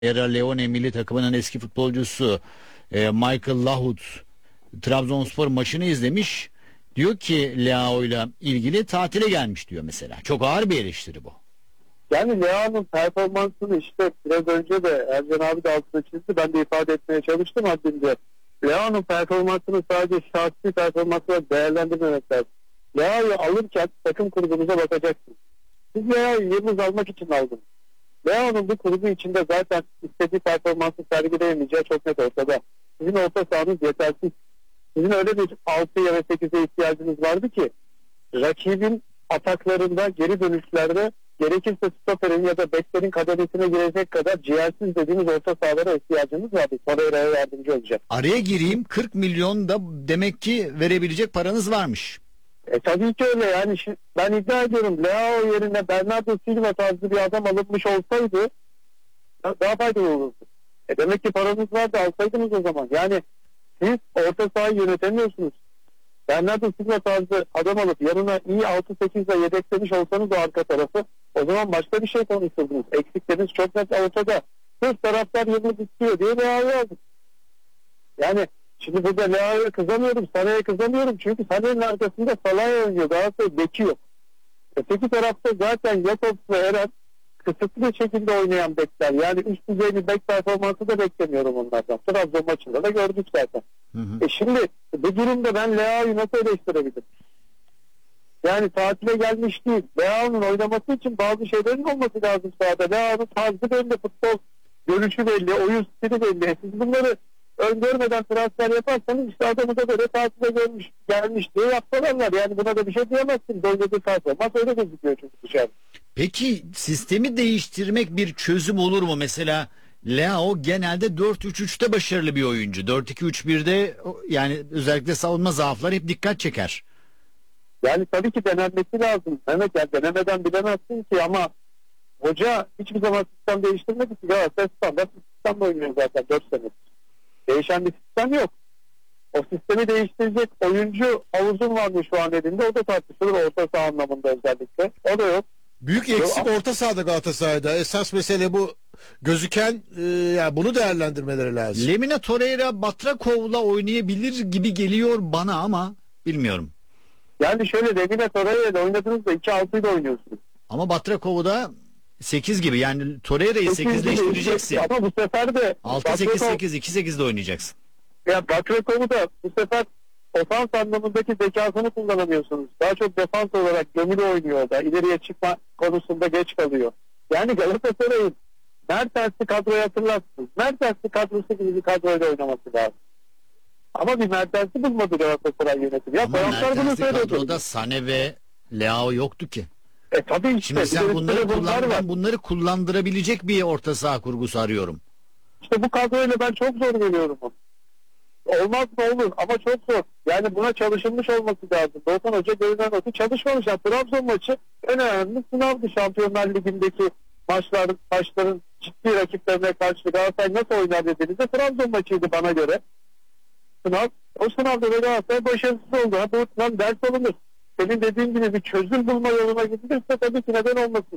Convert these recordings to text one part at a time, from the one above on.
Sierra Leone milli takımının eski futbolcusu Michael Lahoud Trabzonspor maçını izlemiş. Diyor ki Leao ile ilgili tatile gelmiş diyor mesela. Çok ağır bir eleştiri bu. Yani Leao'nun performansını işte biraz önce de Ercan abi de altına çizdi. Ben de ifade etmeye çalıştım haddince. Leao'nun performansını sadece şahsi performansla değerlendirmemek lazım. Leao'yu alırken takım kurgunuza bakacaksınız. Siz Leao'yu yıldız almak için aldınız. Leao'nun bu kurgu içinde zaten istediği performansı sergileyemeyeceği çok net ortada. Sizin orta sahanız yetersiz. Sizin öyle bir 6'ya ve 8'e ihtiyacınız vardı ki rakibin ataklarında, geri dönüşlerde gerekirse stoperin ya da beklerin kademesine girecek kadar ciğersiz dediğimiz orta sahalara ihtiyacınız vardı. Torreira'ya yardımcı olacak. Araya gireyim, 40 milyon da demek ki verebilecek paranız varmış. Tabii ki öyle yani ben iddia ediyorum Leao yerine Bernardo Silva tarzı bir adam alınmış olsaydı daha faydalı olurdu. Demek ki paranız vardı, alsaydınız o zaman. Yani siz orta sahayı yönetemiyorsunuz. Bernardo Silva tarzı adam alıp yanına iyi 6-8 ile yedeklemiş olsanız o arka tarafı, o zaman başka bir şey konuşurdunuz. Eksikleriniz çok net ortada. Sırf taraftar yılını istiyor diye Leao'yu aldık. Yani şimdi burada Leao'ya kızamıyorum, Salah'a kızamıyorum. Çünkü Salah'ın arkasında Salah oynuyor. Galatasaray beki yok. Öteki tarafta zaten Jakobs ve Eren kısıtlı bir şekilde oynayan bekler. Yani üst düzey bir bek performansı da beklemiyorum onlardan. Trabzon maçında da gördük zaten. Şimdi bu durumda ben Leao'yu nasıl eleştirebilirim? Yani tatile gelmiş değil. Leao'nun oynaması için bazı şeylerin olması lazım sahada. Leao'nun tarzı belli, futbol görüşü belli, oyun stili belli. Siz bunları öngörmeden transfer yaparsanız işte adamı da böyle tatile gelmiş diye yapsalarlar. Yani buna da bir şey diyemezsin. Bölgede performans öyle gözüküyor çünkü dışarı. Peki sistemi değiştirmek bir çözüm olur mu? Mesela Leao genelde 4-3-3'te başarılı bir oyuncu. 4-2-3-1'de yani özellikle savunma zaafları hep dikkat çeker. Yani tabii ki denenmesi lazım. Mehmet, yani denemeden bilemezsin ki ama hoca hiçbir zaman sistem değiştirmedi ki. Galatasaray standart sistemle oynuyor zaten 4 senedir. Değişen bir sistem yok. O sistemi değiştirecek oyuncu havuzun var mı şu an elinde, o da tartışılır orta saha anlamında özellikle. O da yok. Büyük eksik orta sahada Galatasaray'da. Esas mesele bu gözüken, yani bunu değerlendirmeleri lazım. Lemina Torreira Batrakov'la oynayabilir gibi geliyor bana ama bilmiyorum. Yani şöyle Lemina Torreira'yla oynadığınızda 2-6 ile oynuyorsunuz. Ama Batrakov'u da 8 gibi, yani Torreira'yı 8'leştireceksin. Ama bu sefer de 6-8-8 2-8'de oynayacaksın. Ya Batrakov'u da bu sefer ofans anlamındaki zekasını kullanamıyorsunuz. Daha çok defans olarak gömülü oynuyor da ileriye çıkma konusunda geç kalıyor. Yani Galatasaray'ın Mertens'i kadroya hatırlarsınız. Mertens'i kadrosu gibi bir kadroyla oynaması lazım. Ama bir Mertens'i bulmadı Galatasaray yönetimi. Ya Ama Mertens'li söylüyordu. kadroda Sane ve Leao yoktu ki. Tabii işte. Şimdi sen bunları kullandırabilecek bir orta saha kurgusu arıyorum. İşte bu kadroyla ben çok zor görüyorum onu. Olmaz mı olur ama çok zor. Yani buna çalışılmış olması lazım. Doğukan Hoca görünen o ki çalışmamış. Yani Trabzon maçı en önemli sınavdı. Şampiyonlar Ligi'ndeki maçların ciddi rakiplerine karşı Galatasaray nasıl oynar dediğinizde Trabzon maçıydı bana göre. Sınav. O sınavda da Galatasaray başarısız oldu. Bu sınav ders alınır. Senin dediğin gibi bir çözüm bulma yoluna gidilirse tabii ki neden olmasın.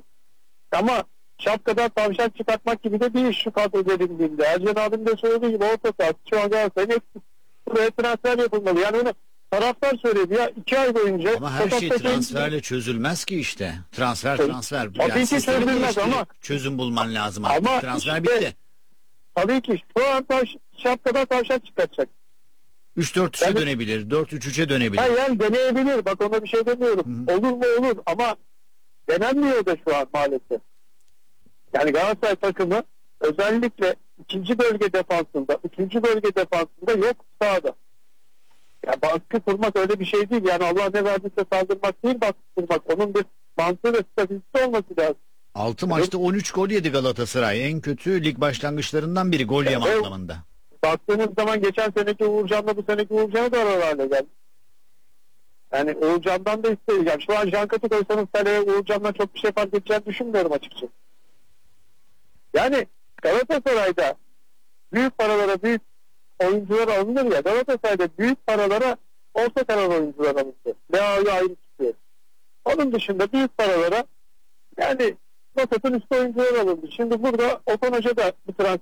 Ama şapkadan tavşan çıkartmak gibi de değil şu kadro dediğimde. Ercan abim de söylediği gibi orta sahası şu an Galatasaray'ın eksik. Buraya transfer yapılmalı. Yani onu taraftar söyledi ya 2 ay boyunca. Ama her şey transferle çözülmez ki işte. Transfer. Tabii ki çözülmez ama. Çözüm bulman lazım artık. Ama Transfer işte, bitti. tabii ki şu an şapkadan tavşan çıkartacak. 3-4-3'e yani, dönebilir. 4-3-3'e dönebilir. Yani deneyebilir. Bak ona bir şey demiyorum. Olur mu olur ama denenmiyor da şu an maalesef. Yani Galatasaray takımı özellikle ikinci bölge defansında, üçüncü bölge defansında yok sahada. Yani baskı kurmak öyle bir şey değil. Yani Allah ne verdiyse saldırmak değil, baskı kurmak. Onun bir mantığı ve stratejisi olması lazım. 6 maçta 13 gol yedi Galatasaray. En kötü lig başlangıçlarından biri gol yeme anlamında. Baktığınız zaman geçen seneki Uğurcan'la bu seneki Uğurcan'a da arar hale geldi. Yani Uğurcan'dan da isteyeceğim. Şu an Jankat'ı koysanız kaleye Uğurcan'dan çok bir şey fark edeceğini düşünmüyorum açıkçası. Yani Galatasaray'da büyük paralara büyük oyuncular alınır ya, Galatasaray'da büyük paralara orta karar oyuncular alındı. Leao'yu ayrı tutuyor. Onun dışında büyük paralara yani vasatın üstü oyuncular alındı. Şimdi burada Okan Hoca da bu transfer